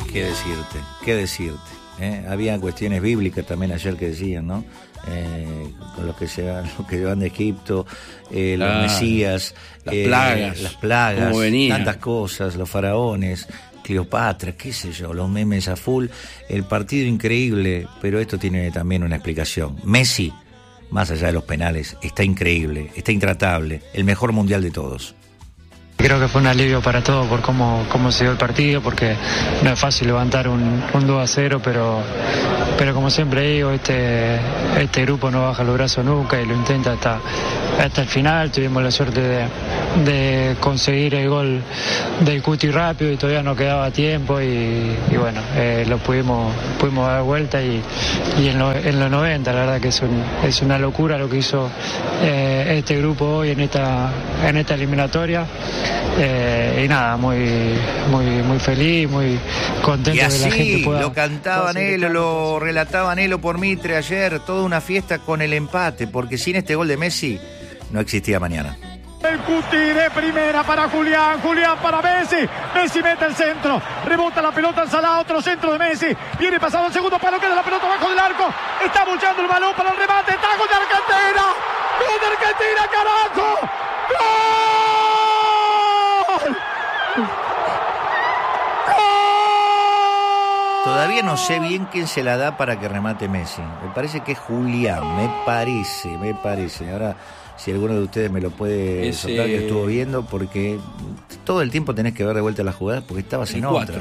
qué decirte. Había cuestiones bíblicas también ayer que decían, ¿no? Con los que llevan de Egipto, los Mesías, las plagas, tantas cosas, los faraones, Cleopatra, qué sé yo, los memes a full, el partido increíble, pero esto tiene también una explicación. Messi, más allá de los penales, está increíble, está intratable, el mejor mundial de todos. Creo que fue un alivio para todos por cómo se dio el partido, porque no es fácil levantar un 2-0, pero como siempre digo, este grupo no baja los brazos nunca y lo intenta hasta el final. Tuvimos la suerte de conseguir el gol del Cuti rápido y todavía no quedaba tiempo y bueno, lo pudimos dar vuelta y en los 90 la verdad que es una locura lo que hizo este grupo hoy en esta eliminatoria. Y nada, muy feliz, muy contento y así, de la gente pueda. Lo cantaba Nelo, lo relataba Nelo por Mitre ayer, toda una fiesta con el empate, porque sin este gol de Messi no existía mañana. El Cuti de primera para Julián para Messi mete el centro, rebota la pelota al Salah, otro centro de Messi, viene pasado el segundo palo, queda la pelota abajo del arco, está buchando el balón para el remate, está gol de Argentina, carajo, ¡gol! Todavía no sé bien quién se la da para que remate Messi. Me parece que es Julián, me parece. Ahora, si alguno de ustedes me lo puede soltar, que estuvo viendo, porque todo el tiempo tenés que ver de vuelta las jugadas porque estabas en otra.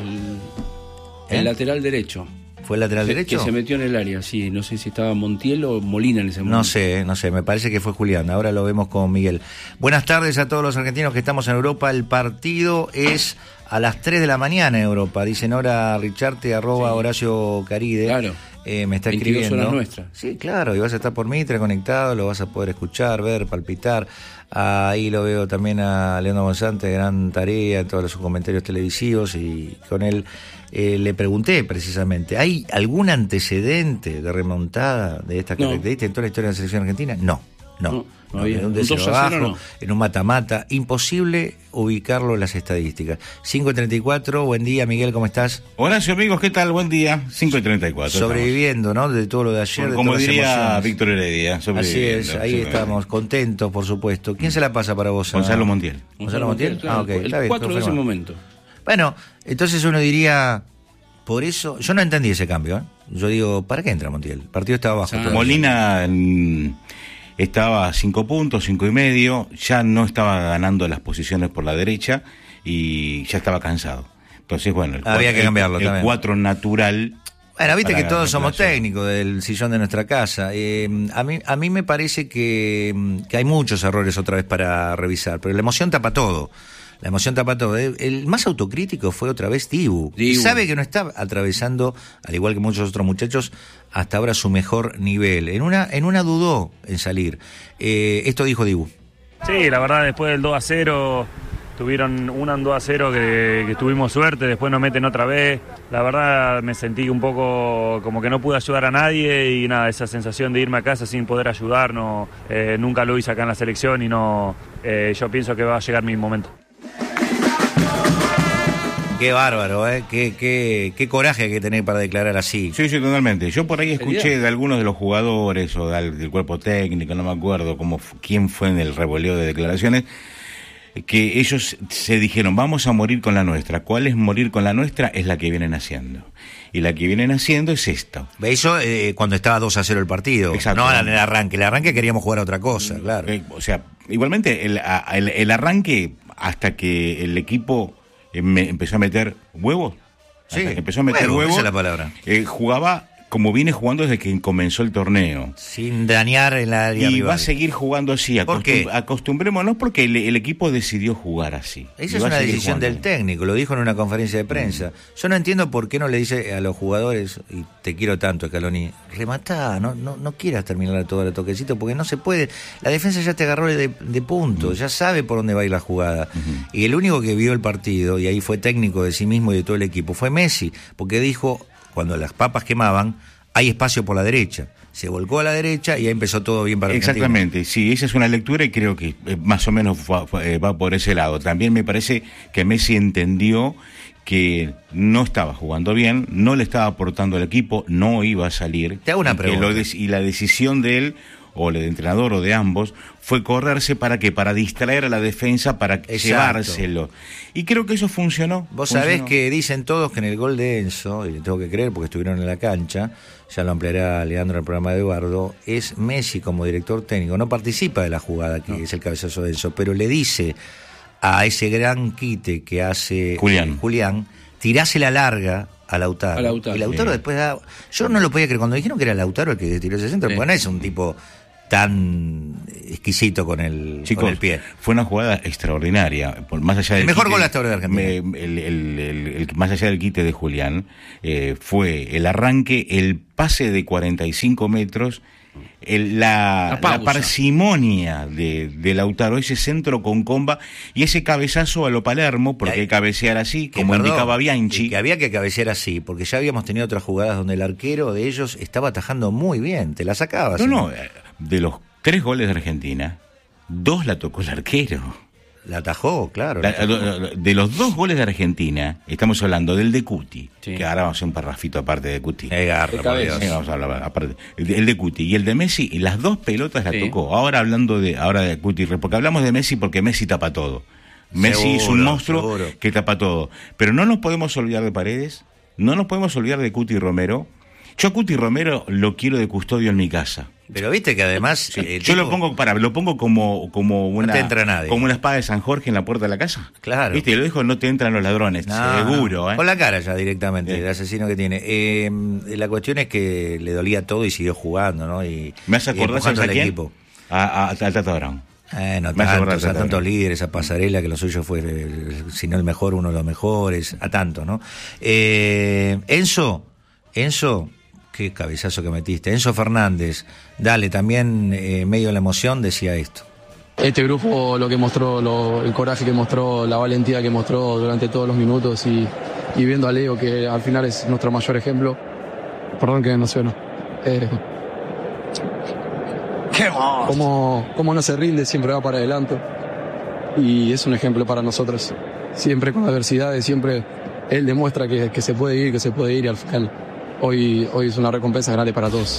El lateral derecho. ¿Fue el lateral derecho? Que se metió en el área, sí. No sé si estaba Montiel o Molina en ese momento. No sé, me parece que fue Julián. Ahora lo vemos con Miguel. Buenas tardes a todos los argentinos que estamos en Europa. El partido es a las 3 de la mañana en Europa. Dice Nora Richarte, @ Horacio Caride. Claro. Me está escribiendo. 22 horas nuestras. Sí, claro. Y vas a estar por Mitre conectado, lo vas a poder escuchar, ver, palpitar. Ahí lo veo también a Leandro Monzante, gran tarea en todos sus comentarios televisivos, y con él le pregunté precisamente, ¿hay algún antecedente de remontada de estas características en toda la historia de la selección argentina? No había. En un 2-0 abajo, en un mata-mata, imposible ubicarlo en las estadísticas. 5:34, buen día Miguel, ¿cómo estás? Horacio, amigos, ¿qué tal? Buen día, 5:34. Sobreviviendo, ¿no? De todo lo de ayer, como de todas diría las emociones. Víctor Heredia, así es, ahí estamos, contentos, por supuesto. ¿Quién se la pasa para vos? Gonzalo Montiel. ¿Gonzalo Montiel? Claro, Ok, está bien. 4 de ese momento. Bueno, entonces uno diría, por eso, yo no entendí ese cambio, ¿eh? Yo digo, ¿para qué entra Montiel? El partido estaba abajo. Molina estaba a 5 puntos, 5,5, ya no estaba ganando las posiciones por la derecha y ya estaba cansado. Entonces, bueno, había que cambiarlo el 4 natural. Bueno, viste que todos somos técnicos del sillón de nuestra casa. A mí me parece que hay muchos errores otra vez para revisar, pero la emoción tapa todo. El más autocrítico fue otra vez Dibu. Sabe que no está atravesando, al igual que muchos otros muchachos, hasta ahora su mejor nivel. En una dudó en salir. Esto dijo Dibu. Sí, la verdad, después del 2-0, tuvieron un 2-0 que tuvimos suerte, después nos meten otra vez. La verdad me sentí un poco como que no pude ayudar a nadie y nada, esa sensación de irme a casa sin poder ayudar, nunca lo hice acá en la selección y yo pienso que va a llegar mi momento. Qué bárbaro, qué coraje hay que tener para declarar así. Sí, totalmente. Yo por ahí escuché de algunos de los jugadores o del cuerpo técnico, no me acuerdo quién fue en el revoleo de declaraciones, que ellos se dijeron, vamos a morir con la nuestra. ¿Cuál es morir con la nuestra? Es la que vienen haciendo. Y la que vienen haciendo es esto. Eso cuando estaba 2-0 el partido. Exacto. No en el arranque. El arranque queríamos jugar a otra cosa, claro. O sea, igualmente el arranque, hasta que el equipo empezó a meter huevos. Sí, empezó a meter huevos. Esa es la palabra. Jugaba como viene jugando desde que comenzó el torneo. Sin dañar el área y rival. Va a seguir jugando así. ¿Por qué? Acostumbrémonos porque el equipo decidió jugar así. Esa es una decisión del técnico, lo dijo en una conferencia de prensa. Yo no entiendo por qué no le dice a los jugadores, y te quiero tanto, Scaloni, rematá, no quieras terminar todo el toquecito, porque no se puede. La defensa ya te agarró de punto, ya sabe por dónde va a ir la jugada. Y el único que vio el partido, y ahí fue técnico de sí mismo y de todo el equipo, fue Messi, porque dijo, cuando las papas quemaban, hay espacio por la derecha. Se volcó a la derecha y ahí empezó todo bien para Argentina. Exactamente, sí, esa es una lectura y creo que más o menos va por ese lado. También me parece que Messi entendió que no estaba jugando bien, no le estaba aportando al equipo, no iba a salir. Te hago una pregunta. Y la decisión de él, o el de entrenador o de ambos, fue correrse para distraer a la defensa, para llevárselo. Y creo que eso funcionó. Vos sabés que dicen todos que en el gol de Enzo, y le tengo que creer porque estuvieron en la cancha, ya lo ampliará Leandro en el programa de Eduardo, es Messi como director técnico, no participa de la jugada que es el cabezazo de Enzo, pero le dice a ese gran quite que hace Julián, tirásela larga a Lautaro. Y Lautaro después da... Yo no lo podía creer cuando dijeron que era Lautaro el que tiró ese centro, porque no es un tipo tan exquisito con el pie. Fue una jugada extraordinaria, más allá del el mejor quite, gol hasta ahora de Argentina. Más allá del quite de Julián, fue el arranque, el pase de 45 metros, la parsimonia de Lautaro, ese centro con comba y ese cabezazo a lo Palermo, porque hay que cabecear así, como indicaba Bianchi. Que había que cabecear así, porque ya habíamos tenido otras jugadas donde el arquero de ellos estaba atajando muy bien, te la sacabas. No, de los 3 goles de Argentina, 2 la tocó el arquero. La atajó, claro. De los 2 goles de Argentina, estamos hablando del de Cuti, que ahora vamos a hacer un parrafito aparte de Cuti. Vamos a hablar aparte. El de Cuti y el de Messi, y las 2 pelotas la tocó. Ahora de Cuti, porque hablamos de Messi porque Messi tapa todo. Messi es un monstruo que tapa todo. Pero no nos podemos olvidar de Paredes, no nos podemos olvidar de Cuti Romero. Yo a Cuti Romero lo quiero de custodio en mi casa. Pero viste que además... Yo lo pongo como una... No te entra nadie. Como una espada de San Jorge en la puerta de la casa. Claro. Viste, y lo dijo, no te entran los ladrones, seguro. Con la cara ya directamente, el asesino que tiene. La cuestión es que le dolía todo y siguió jugando, ¿no? ¿Me hace acordar al equipo. Al Tata Brown. No tantos líderes, a Pasarela, que lo suyo fue, si no el mejor, uno de los mejores, a tanto, ¿no? Enzo, qué cabezazo que metiste. Enzo Fernández, dale, también medio de la emoción decía esto. Este grupo, lo que mostró, el coraje que mostró, la valentía que mostró durante todos los minutos y viendo a Leo, que al final es nuestro mayor ejemplo. Perdón que no sueno. Cómo no se rinde, siempre va para adelante. Y es un ejemplo para nosotros. Siempre con adversidades, siempre él demuestra que se puede ir y al final hoy es una recompensa grande para todos.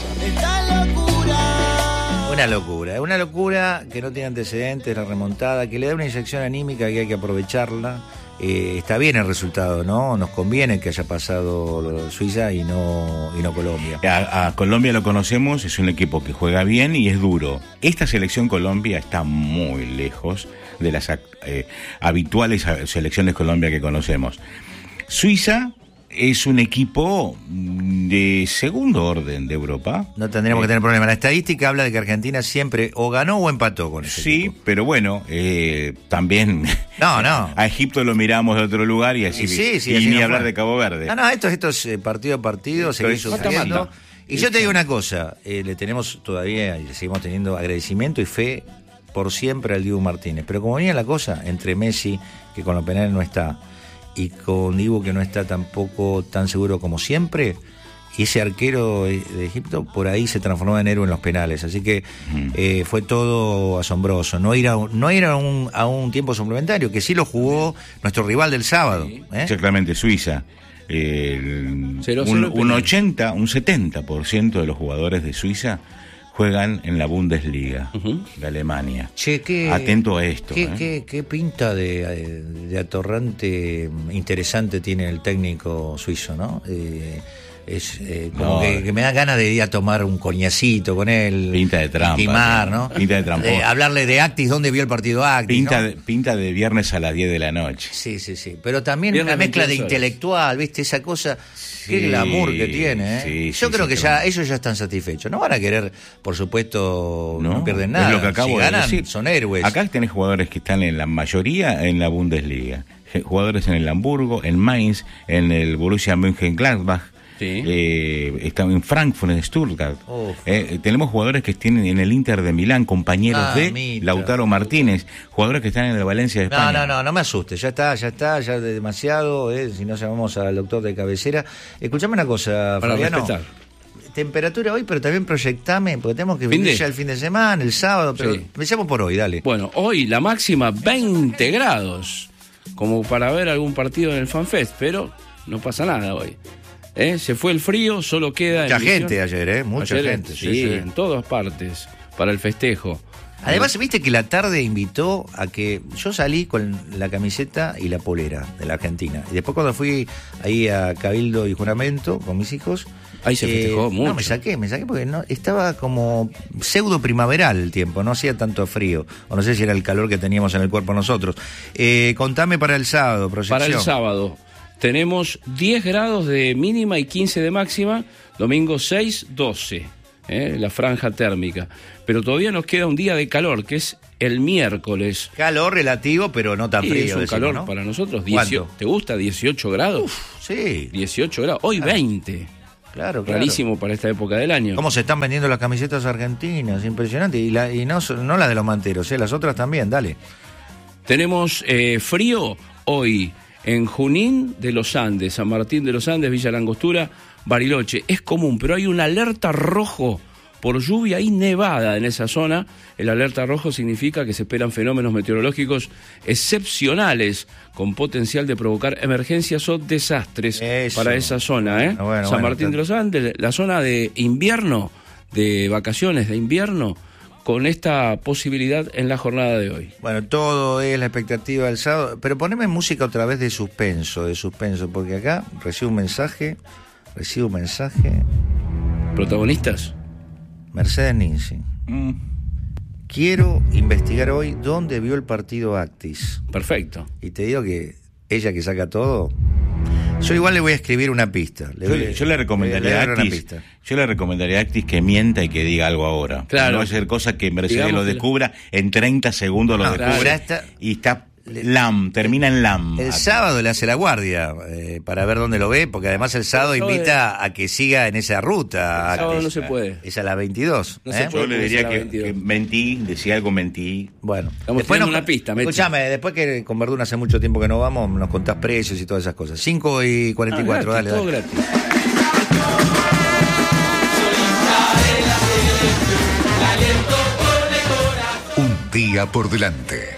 Una locura que no tiene antecedentes, la remontada, que le da una inyección anímica que hay que aprovecharla. Está bien el resultado, ¿no? Nos conviene que haya pasado Suiza y no Colombia. A Colombia lo conocemos, es un equipo que juega bien y es duro. Esta selección Colombia está muy lejos de las habituales selecciones Colombia que conocemos. Suiza es un equipo de segundo orden de Europa. No tendríamos que tener problema. La estadística habla de que Argentina siempre o ganó o empató con ese equipo. Sí, pero bueno, también a Egipto lo miramos de otro lugar y así, y ni hablar de Cabo Verde. Esto es partido a partido, seguir sufriendo. Y yo te digo una cosa, le tenemos todavía, y le seguimos teniendo agradecimiento y fe por siempre al Dibu Martínez. Pero como venía la cosa, entre Messi, que con los penales no está, y con Dibu, que no está tampoco tan seguro como siempre, y ese arquero de Egipto por ahí se transformó en héroe en los penales, así que fue todo asombroso. No ir a un tiempo suplementario, que sí lo jugó nuestro rival del sábado. Exactamente, Suiza. Un 70% de los jugadores de Suiza juegan en la Bundesliga de Alemania. Atento a esto. Qué pinta de atorrante interesante tiene el técnico suizo, ¿no? Es como que me da ganas de ir a tomar un coñacito con él. Pinta de trampa. Intimar, ¿no? Pinta de trampa. Hablarle de Actis, ¿dónde vio el partido Actis? Pinta de viernes a las 10 de la noche. Sí. Pero también viernes una mezcla de intelectual, ¿viste? Esa cosa, qué glamour que tiene, Yo creo que ellos ya están satisfechos. No van a querer, por supuesto, no pierden nada. Es lo que acabo de decir. Son héroes. Acá tenés jugadores que están en la mayoría en la Bundesliga. Jugadores en el Hamburgo, en Mainz, en el Borussia Mönchengladbach. Están en Frankfurt, en Stuttgart. Tenemos jugadores que tienen en el Inter de Milán, compañeros de Lautaro Martínez, jugadores que están en el Valencia de España. No me asustes, ya está demasiado, si no llamamos al doctor de cabecera. Escuchame una cosa, para Fabiano. Respetar. Temperatura hoy, pero también proyectame, porque tenemos que vivir ya el fin de semana, el sábado, pero empecemos por hoy, dale. Bueno, hoy la máxima 20 grados. como para ver algún partido en el FanFest, pero no pasa nada hoy. Se fue el frío, solo queda... Mucha gente ayer, mucha gente. Sí, en todas partes, para el festejo. Además, viste que la tarde invitó a que yo salí con la camiseta y la polera de la Argentina. Y después cuando fui ahí a Cabildo y Juramento con mis hijos... Ahí se festejó mucho. No, me saqué porque no estaba como pseudo primaveral el tiempo, no hacía tanto frío. O no sé si era el calor que teníamos en el cuerpo nosotros. Contame para el sábado, proyección. Para el sábado tenemos 10 grados de mínima y 15 de máxima. Domingo 6, 12. La franja térmica. Pero todavía nos queda un día de calor, que es el miércoles. Calor relativo, pero no tan frío. Es un calor, ¿no? Para nosotros. ¿Te gusta 18 grados? Uf, sí. 18 grados. Hoy 20. Claro. Rarísimo para esta época del año. ¿Cómo se están vendiendo las camisetas argentinas? Impresionante. Y no las de los manteros, las otras también, dale. Tenemos frío hoy en Junín de los Andes, San Martín de los Andes, Villa Langostura, Bariloche. Es común, pero hay una alerta rojo por lluvia y nevada en esa zona. El alerta rojo significa que se esperan fenómenos meteorológicos excepcionales con potencial de provocar emergencias o desastres para esa zona. San Martín de los Andes, la zona de invierno, de vacaciones de invierno, con esta posibilidad en la jornada de hoy. Bueno, todo es la expectativa del sábado, pero poneme música otra vez de suspenso, porque acá recibo un mensaje. ¿Protagonistas? Mercedes Ninzi. Quiero investigar hoy dónde vio el partido Actis. Perfecto. Y te digo que ella que saca todo... Yo igual le voy a escribir una pista. Yo le recomendaría a Actis que mienta y que diga algo ahora. Claro. No va a ser cosa que Mercedes lo descubra en 30 segundos, lo descubre y está... termina en LAM. El sábado le hace la guardia para ver dónde lo ve, porque además el sábado invita a que siga en esa ruta. El sábado no se puede. Es a las 22. No se puede. Yo le diría que mentí, decía algo, mentí. Bueno, después una pista. Escuchame, después que con Verduna hace mucho tiempo que no vamos, nos contás precios y todas esas cosas. 5:44, gratis, dale. Todo gratis. Un día por delante.